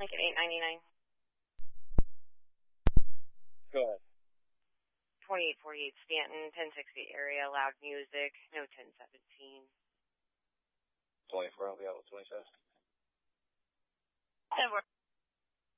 Like at 899. Go ahead. 2848 Stanton, 1060 area, loud music, no 1017. 24, I'll be out with 27. That works.